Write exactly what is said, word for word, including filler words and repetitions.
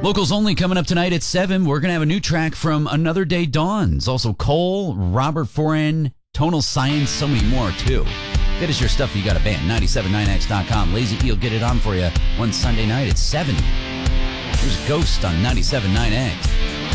Locals Only coming up tonight at seven. We're going to have a new track from Another Day Dawns. Also Cole, Robert Foran, Tonal Science, so many more too. Get us your stuff you got a band. nine seven nine x dot com. Lazy Eel get it on for you one Sunday night at seven. Here's Ghost on ninety-seven point nine X.